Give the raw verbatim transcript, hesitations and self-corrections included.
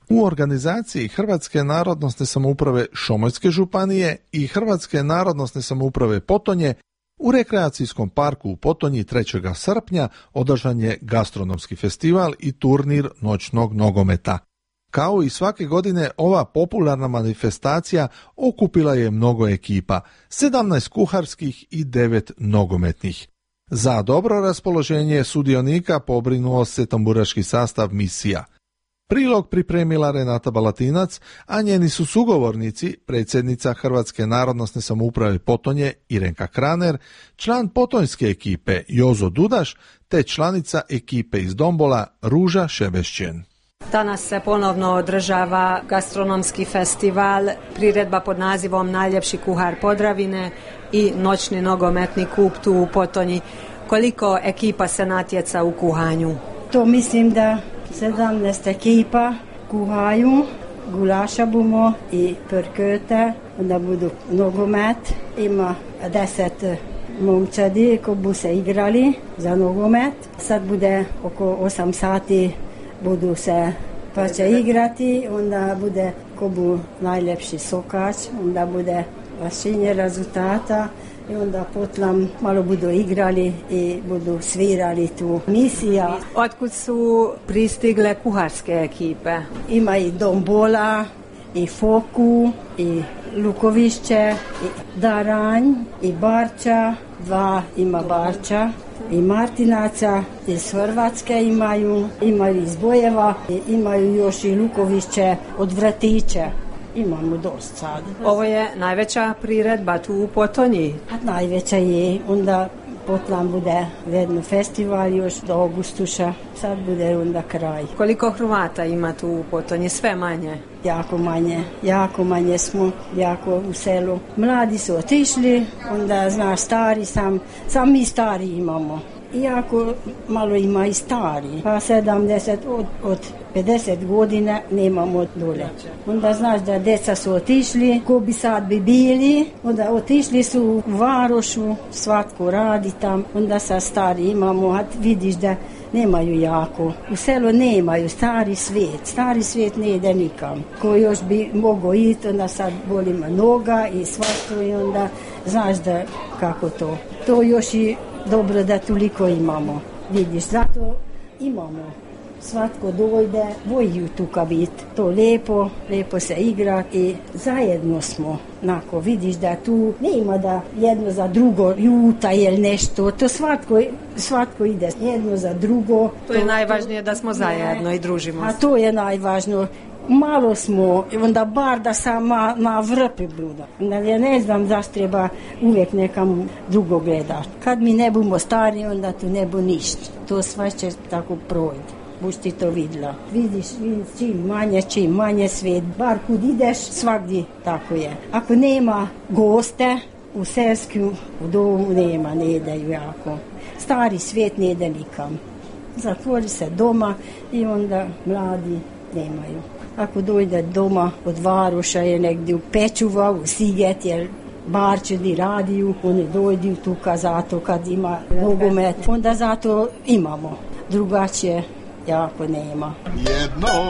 U organizaciji Hrvatske narodnosne samouprave Šomoljske županije i Hrvatske narodnosne samouprave Potonje u rekreacijskom parku u Potonji trećeg srpnja održan je gastronomski festival i turnir noćnog nogometa. Kao i svake godine, ova popularna manifestacija okupila je mnogo ekipa, sedamnaest kuharskih i devet nogometnih. Za dobro raspoloženje sudionika pobrinuo se tamburaški sastav misija. Prilog pripremila Renata Balatinac, a njeni su sugovornici predsjednica Hrvatske narodnosne samouprave Potonje Irenka Kraner, član potonjske ekipe Jozo Dudaš te članica ekipe iz Dombola Ruža Šebešćen. Danas se ponovno održava gastronomski festival, priredba pod nazivom Najljepši kuhar Podravine i noćni nogometni kup tu u Potonji. Koliko ekipa se natjeca u kuhanju? To mislim da sedamnaest ekipa kuhaju, gulaša bumo i prköte, da budu nogomet. Ima deset momčadi ko bu se igrali za nogomet. Sad bude oko osam sati budu se pa će igrati, onda bude ko bu najljepši sokač, onda bude vašinje rezultata i onda potlam malo budu igrali i budu svirali tu misija. Otkud su pristigle kuharske ekipe? Ima i Dombola, i Foku, i Lukovišće, i Daranj, i Barča, dva ima Barča, i Martinaca, iz Hrvatske imaju, imaju iz Bojeva, i imaju još i Lukovišće od Vratiće. Imamo dosta sad. Ovo je najveća priredba tu u Potonji? Najveća je, onda potlam bude vedno festival još do augustuša, sad bude onda kraj. Koliko Hrvata ima tu u Potonji? Sve manje? Jako manje, jako manje smo, jako u selu. Mladi su otišli, onda znaš stari sam, sam mi stari imamo. Iako malo ima i stari, pa sedamdeset od, od pedeset godina nemamo dole. Onda znaš da deca su otišli, ko bi sad bi bili, onda otišli su u Varošu, svatko radi tam, onda sa stari imamo, a vidiš da nemaju jako. U selu nemaju, stari svijet, stari svijet ne ide nikam. Ko još bi mogao iti, onda sad bolima noga i svatko i onda znaš da kako to. To još i dobro da toliko imamo. Vidiš, zato imamo. Svatko dojde, voju tuka biti. To lijepo, lijepo se igra i zajedno smo. Nako, vidiš da tu nema da jedno za drugo ljuta ili nešto. To svatko, svatko ide jedno za drugo. To je to, najvažnije da smo zajedno ne, i družimo se. A to je najvažnije. Malo smo, onda bar da sam na, na vrpi bluda. Onda ja ne znam zašto treba uvijek nekam drugo gledati. Kad mi ne budemo stari, onda tu ne bu ništa. To sve će tako projde. Buš ti to vidjela. Vidiš, vidiš čim manje, čim manje svijet. Bar kud ideš, svagdje tako je. Ako nema goste u selsku, u domu nema, ne idaju jako. Stari svijet ne ide nikam. Zatvori se doma i onda mladi nemaju. Ako dojde doma od Varoša je negdje u Pečuva, u Siget, jer Barčedi radiju, oni dojdu tuka zato kad ima nogomet, onda zato imamo. Drugačije jako nema. Jedno.